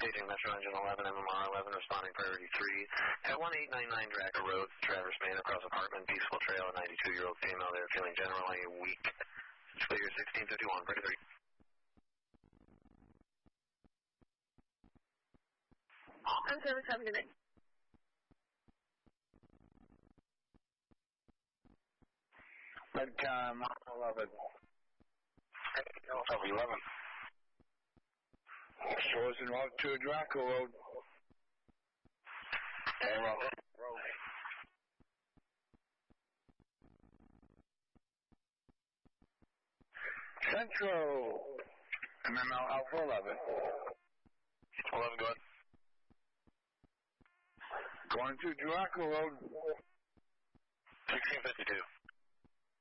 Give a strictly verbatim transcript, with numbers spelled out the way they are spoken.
Staging Metro Engine eleven, M M R eleven, responding priority three. At one eight nine nine Draco Road, Traverse Main, across apartment, peaceful trail, a ninety-two-year-old female there feeling generally weak. Clear sixteen fifty-one, priority three. I'm service, have a good day. Bedtime, eleven. Delta eleven. Shows in route to Draco Road. Road. Central. M M L Alpha eleven. eleven, go ahead. Going to Draco Road. sixteen fifty-two.